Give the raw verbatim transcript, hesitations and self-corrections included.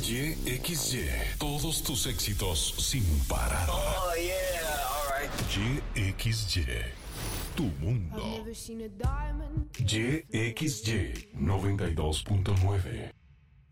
Y X Y, todos tus éxitos sin parar. Oh, yeah, all right. Y X Y, tu mundo. Y X Y noventa y dos punto nueve.